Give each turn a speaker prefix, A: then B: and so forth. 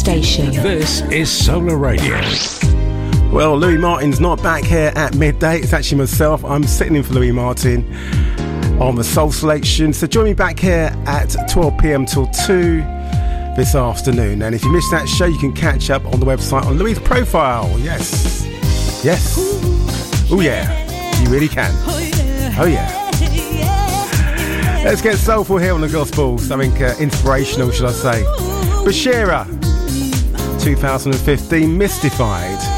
A: station.
B: This is Solar Radio.
C: Well, Louis Martin's not back here at midday. It's actually myself. I'm sitting in for Louis Martin on the Soul Selection. So join me back here at 12 p.m. till 2 this afternoon. And if you missed that show, you can catch up on the website on Louis' profile. Yes. Yes. Oh, yeah. You really can. Oh, yeah. Let's get soulful here on the gospel. Something inspirational, should I say. Bashira, 2015, Mystified.